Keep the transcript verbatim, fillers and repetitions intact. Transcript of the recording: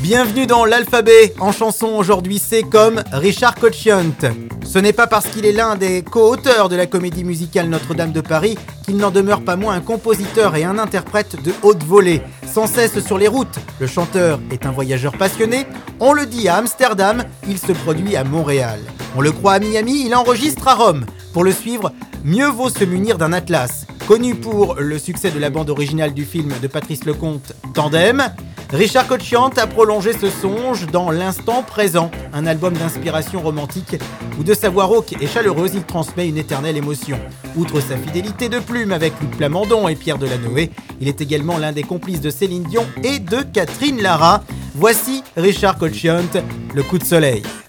Bienvenue dans l'alphabet. En chanson aujourd'hui, c'est comme Richard Cochiant. Ce n'est pas parce qu'il est l'un des co-auteurs de la comédie musicale Notre-Dame de Paris qu'il n'en demeure pas moins un compositeur et un interprète de haute volée. Sans cesse sur les routes, le chanteur est un voyageur passionné. On le dit à Amsterdam, il se produit à Montréal. On le croit à Miami, il enregistre à Rome. Pour le suivre, mieux vaut se munir d'un atlas. Connu pour le succès de la bande originale du film de Patrice Lecomte, Tandem, Richard Cochiant a prolongé ce songe dans l'instant présent, un album d'inspiration romantique où de sa voix rauque et chaleureuse, il transmet une éternelle émotion. Outre sa fidélité de plume avec Luc Plamondon et Pierre Delanoë, il est également l'un des complices de Céline Dion et de Catherine Lara. Voici Richard Cochiant, le coup de soleil.